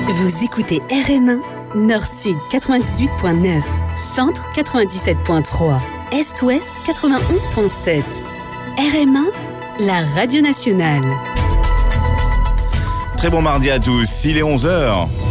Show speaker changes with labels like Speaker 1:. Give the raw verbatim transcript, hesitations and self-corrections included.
Speaker 1: Vous écoutez R M un, Nord-Sud quatre-vingt-dix-huit point neuf, Centre quatre-vingt-dix-sept point trois, Est-Ouest quatre-vingt-onze point sept. R M un, la radio nationale.
Speaker 2: Très bon mardi à tous, il est onze heures.